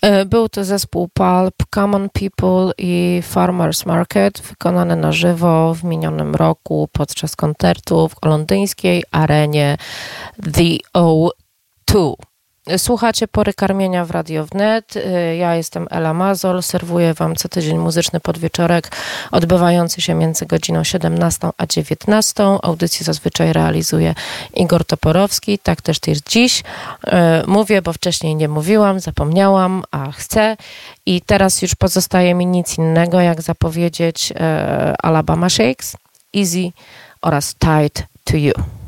Był to zespół Pulp, Common People i Farmers Market, wykonany na żywo w minionym roku podczas koncertu w londyńskiej arenie The O2. Słuchacie Pory Karmienia w Radio Wnet. Ja jestem Ela Mazol. Serwuję Wam co tydzień muzyczny podwieczorek odbywający się między godziną 17 a 19. Audycję zazwyczaj realizuje Igor Toporowski. Tak też jest dziś. Mówię, bo wcześniej nie mówiłam, zapomniałam, a chcę. I teraz już pozostaje mi nic innego, jak zapowiedzieć Alabama Shakes, Easy oraz Tied to You.